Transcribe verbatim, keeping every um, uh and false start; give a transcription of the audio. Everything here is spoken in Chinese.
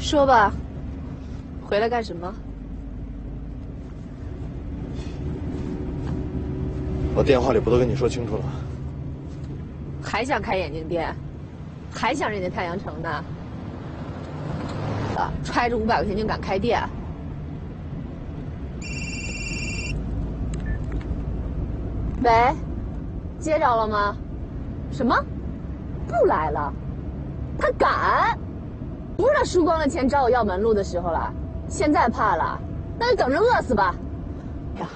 说吧，回来干什么？ 我电话里不都跟你说清楚了？ 还想开眼镜店，还想人家太阳城呢？啊，揣着五百块钱就敢开店？喂，接着了吗？什么？不来了？他敢？不是他输光了钱找我要门路的时候了，现在怕了，那就等着饿死吧。